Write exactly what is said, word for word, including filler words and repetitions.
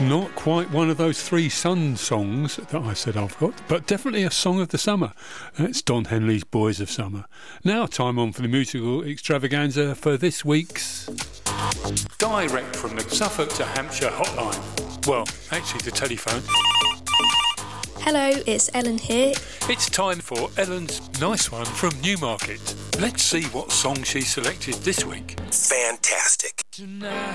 Not quite one of those three sun songs that I said I've got, but definitely a song of the summer. It's Don Henley's Boys of Summer. Now time on for the musical extravaganza for this week's Direct from the Suffolk to Hampshire hotline. Well, actually the telephone. Hello, it's Ellen here. It's time for Ellen's nice one from Newmarket. Let's see what song she selected this week. Fantastic. Tonight.